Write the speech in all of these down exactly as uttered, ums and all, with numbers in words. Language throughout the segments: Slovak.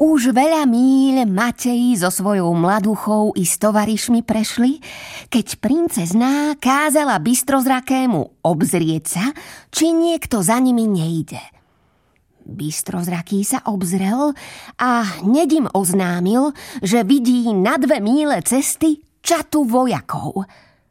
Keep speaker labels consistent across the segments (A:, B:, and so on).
A: Už veľa míľ Matej so svojou mladuchou i s tovarišmi prešli, keď princezná kázala bystrozrakému obzrieť sa, či niekto za nimi nejde. Bystrozraký sa obzrel a hneď im oznámil, že vidí na dve míle cesty čatu vojakov.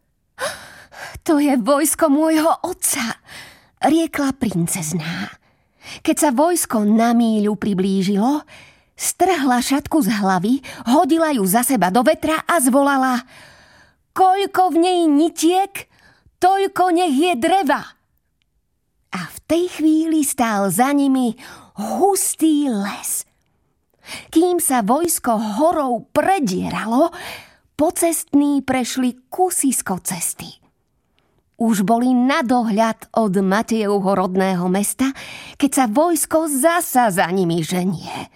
A: To je vojsko môjho otca, riekla princezná. Keď sa vojsko na míľu priblížilo, strhla šatku z hlavy, hodila ju za seba do vetra a zvolala: koľko v nej nitiek, toľko nech je dreva. A v tej chvíli stál za nimi hustý les. Kým sa vojsko horou predieralo, pocestní prešli kusisko cesty. Už boli na dohľad od Matejovho rodného mesta, keď sa vojsko zasa za nimi ženie.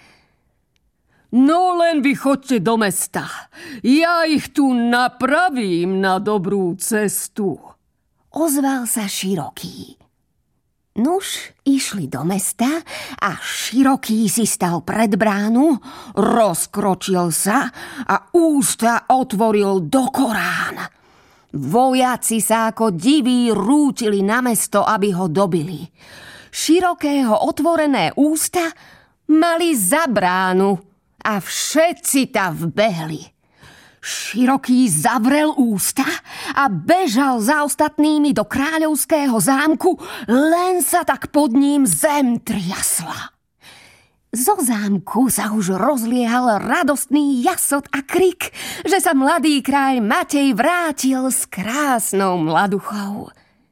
B: No len vy choďte do mesta. Ja ich tu napravím na dobrú cestu.
A: Ozval sa Široký. Nuž, išli do mesta a Široký si stal pred bránu, rozkročil sa a ústa otvoril do Korán. Vojaci sa ako diví rútili na mesto, aby ho dobili. Širokého otvorené ústa mali za bránu a všetci tam vbehli. Široký zavrel ústa a bežal za ostatnými do kráľovského zámku, len sa tak pod ním zem triasla. Zo zámku sa už rozliehal radostný jasot a krik, že sa mladý kráľ Matej vrátil s krásnou mladuchou.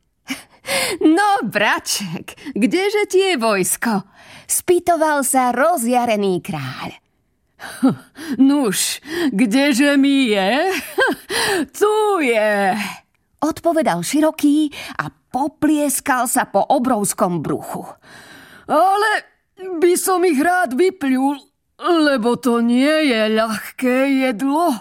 A: No, braček, kdeže ti je vojsko? Spýtoval sa rozjarený kráľ.
B: Nuž, kdeže mi je? Tu je,
A: odpovedal Široký a poplieskal sa po obrovskom bruchu.
B: Ale by som ich rád vypľul, lebo to nie je ľahké jedlo.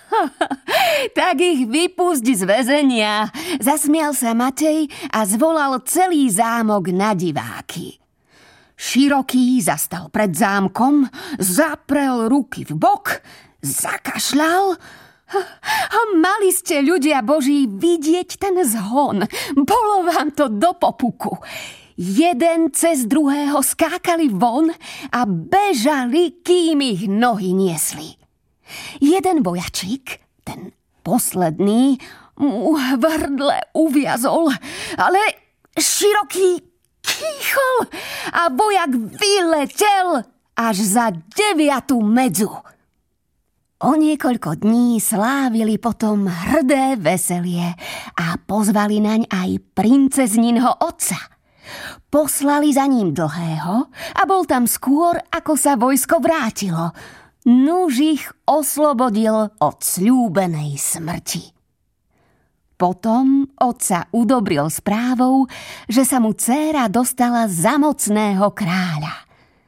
A: Tak ich vypusť z väzenia, zasmial sa Matej a zvolal celý zámok na diváky. Široký zastal pred zámkom, zaprel ruky v bok, zakašľal. A mali ste, ľudia boží, vidieť ten zhon. Bolo vám to do popuku. Jeden cez druhého skákali von a bežali, kým ich nohy niesli. Jeden vojačík, ten posledný, mu v hrdle uviazol, ale Široký kýchol a vojak vyletel až za deviatu medzu. O niekoľko dní slávili potom hrdé veselie a pozvali naň aj princezninho otca. Poslali za ním Dlhého a bol tam skôr, ako sa vojsko vrátilo. Nuž ich oslobodil od sľúbenej smrti. Potom otca udobril správou, že sa mu dcéra dostala za mocného kráľa.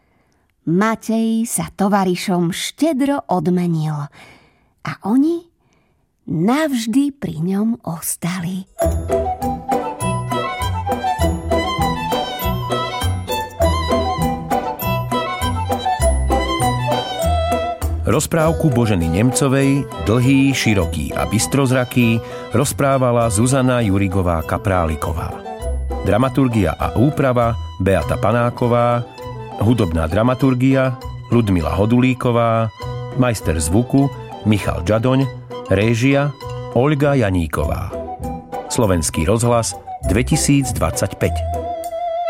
A: Matej sa tovarišom štedro odmenil a oni navždy pri ňom ostali.
C: Rozprávku Boženy Nemcovej Dlhý, široký a bystrozraký rozprávala Zuzana Jurigová-Kapráliková. Dramaturgia a úprava Beata Panáková, hudobná dramaturgia Ľudmila Hodulíková, majster zvuku Michal Džadoň, réžia Olga Janíková. Slovenský rozhlas dvetisícdvadsaťpäť.